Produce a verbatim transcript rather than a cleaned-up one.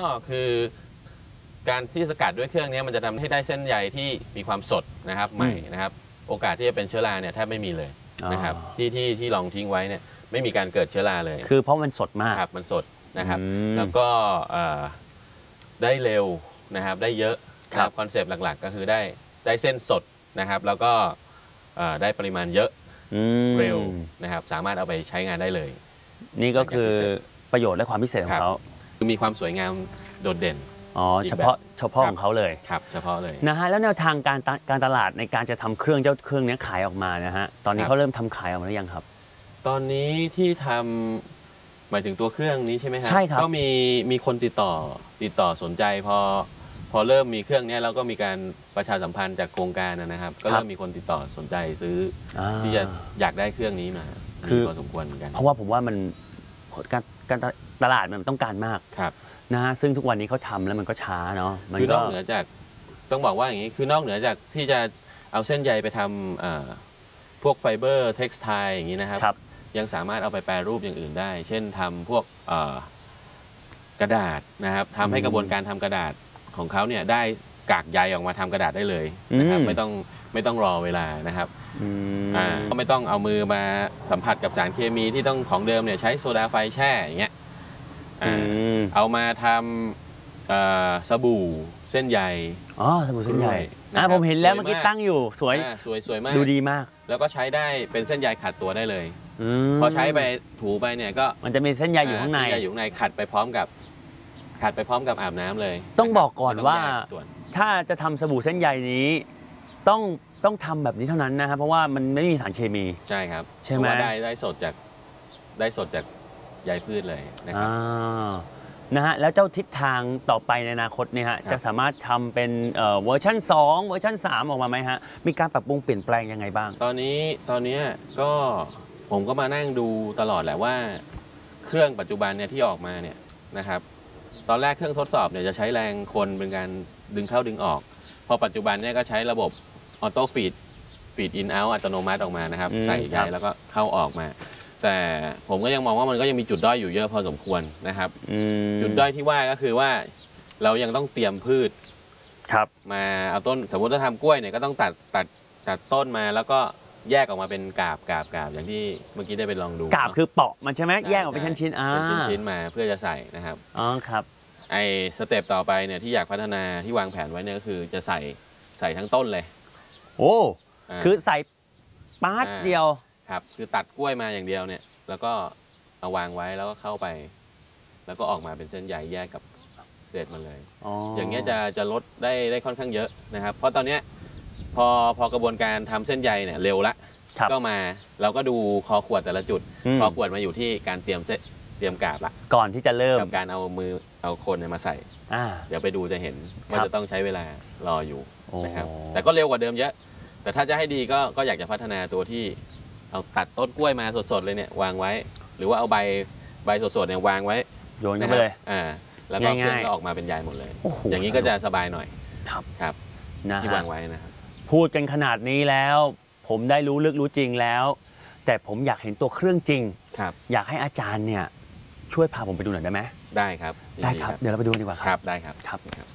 คือการที่สกัดด้วยเครื่องนี้มันจะทำให้ได้เส้นใยที่มีความสดนะครับใหม่นะครับโอกาสที่จะเป็นเชื้อราเนี่ยแทบไม่มีเลยนะครับที่ที่ที่ลองทิ้งไว้เนี่ยไม่มีการเกิดเชื้อราเลยคือเพราะมันสดมากครับมันสดนะครับแล้วก็ได้เร็วนะครับได้เยอะครับคอนเซปต์หลักๆก็คือได้ได้เส้นสดนะครับแล้วก็ได้ปริมาณเยอะเร็วนะครับสามารถเอาไปใช้งานได้เลยนี่ก็คือประโยชน์และความพิเศษของเขาคือมีความสวยงามโดดเด่นอ๋อเฉพาะเฉพาะของเขาเลยครับเฉพาะเลยนะฮะแล้วแนวทางการการตลาดในการจะทำเครื่องเจ้าเครื่องนี้ขายออกมานะฮะตอนนี้เขาเริ่มทำขายออกมาหรือยังครับตอนนี้ที่ทำหมายถึงตัวเครื่องนี้ใช่ไหมครับใช่ครับก็มีมีคนติดต่อติดต่อสนใจพอพอเริ่มมีเครื่องนี้แล้วก็มีการประชาสัมพันธ์จากโครงการนะครับก็เริ่มมีคนติดต่อสนใจซื้อที่จะอยากได้เครื่องนี้มาคือพอสมควรเหมือนกันเพราะว่าผมว่ามันการการตลาดมันต้องการมากครับนะฮะซึ่งทุกวันนี้เขาทำแล้วมันก็ช้าเนาะคือนอกเหนือจากต้องบอกว่าอย่างนี้คือนอกเหนือจากที่จะเอาเส้นใยไปทำพวกไฟเบอร์เท็กซ์ไทอย่างนี้นะครับยังสามารถเอาไปแปรรูปอย่างอื่นได้เช่นทำพวกกระดาษนะครับทำให้กระบวนการทำกระดาษของเขาเนี่ยได้กากใยออกมาทำกระดาษได้เลยนะครับไม่ต้องไม่ต้องรอเวลานะครับก็ไม่ต้องเอามือมาสัมผัสกับสารเคมีที่ต้องของเดิมเนี่ยใช้โซดาไฟแช่อย่างเงี้ยเอามาทำสบู่เส้นใยอ๋อสบู่เส้นใยอ่าผมเห็นแล้วเมื่อกี้ตั้งอยู่สวยสวยสวยมากดูดีมากแล้วก็ใช้ได้เป็นเส้นใยขัดตัวได้เลยพอใช้ไปถูไปเนี่ยก็มันจะมีเส้นใยอยู่ข้างในเส้นใยอยู่ข้างในขัดไปพร้อมกับขัดไปพร้อมกับอาบน้ำเลยต้องบอกก่อนว่าถ้าจะทำสบู่เส้นใยนี้ต้องต้องทำแบบนี้เท่านั้นนะครับเพราะว่ามันไม่มีสารเคมีใช่ครับใช่ไหมได้ได้สดจากได้สดจากใยพืชเลยนะครับนะฮะแล้วเจ้าทิศทางต่อไปในอนาคตเนี่ยฮะจะสามารถทำเป็นเวอร์ชันสองเวอร์ชันสามออกมาไหมฮะมีการปรับปรุงเปลี่ยนแปลงยังไงบ้างตอนนี้ตอนนี้ก็ผมก็มานั่งดูตลอดแหละว่าเครื่องปัจจุบันเนี่ยที่ออกมาเนี่ยนะครับตอนแรกเครื่องทดสอบเนี่ยจะใช้แรงคนเป็นการดึงเข้าดึงออกพอปัจจุบันเนี่ยก็ใช้ระบบออโต้ฟีดฟีดอินเอาท์อัตโนมัติออกมานะครับใส่ใยแล้วก็เข้าออกมาแต่ผมก็ยังมองว่ามันก็ยังมีจุดด้อยอยู่เยอะพอสมควรนะครับจุดด้อยที่ว่าก็คือว่าเรายังต้องเตรียมพืชครับมาเอาต้นสมมติถ้าทำกล้วยเนี่ยก็ต้องตัดตัดตัดต้นมาแล้วก็แยกออกมาเป็นกาบกาบกาบอย่างที่เมื่อกี้ได้ไปลองดูกาบคือเปาะมันใช่ไหมแยกออกเป็นชิ้นๆอ่าเป็นชิ้นๆมาเพื่อจะใส่นะครับอ๋อครับไอ้สเต็ปต่อไปเนี่ยที่อยากพัฒนาที่วางแผนไว้เนี่ยก็คือจะใส่ใส่ทั้งต้นเลยโอ้คือใส่ปาร์ตเดียวครับคือตัดกล้วยมาอย่างเดียวเนี่ยแล้วก็เอาวางไว้แล้วก็เข้าไปแล้วก็ออกมาเป็นเส้นใยแยกกับเศษมันเลยอ อย่างเงี้ยจะจะลดได้ได้ค่อนข้างเยอะนะครับเพราะตอนเนี้ยพอพอกระบวนการทำเส้นใยเนี่ยเร็วละก็มาเราก็ดูคอขวดแต่ละจุดคอขวดมาอยู่ที่การเตรียมเส้นเตรียมกาบละก่อนที่จะเริ่มกับการเอามือเอาคนมาใส่เดี๋ยวไปดูจะเห็นว่าจะต้องใช้เวลารออยู่นะครับแต่ก็เร็วกว่าเดิมเยอะแต่ถ้าจะให้ดีก็ก็อยากจะพัฒนาตัวที่เอาตัดต้นกล้วยมาสดๆเลยเนี่ยวางไว้หรือว่าเอาใบใบสดๆเนี่ยวางไว้โยนไปเลยอ่าแล้วก็เครื่องก็ออกมาเป็นใยหมดเลยอย่างนี้ก็จะสบายหน่อยครับครับที่วางไว้นะครับพูดกันขนาดนี้แล้วผมได้รู้ลึกรู้จริงแล้วแต่ผมอยากเห็นตัวเครื่องจริงครับอยากให้อาจารย์เนี่ยช่วยพาผมไปดูหน่อยได้ไหมได้ครับได้ครับเดี๋ยวเราไปดูดีกว่าครับได้ครับครับ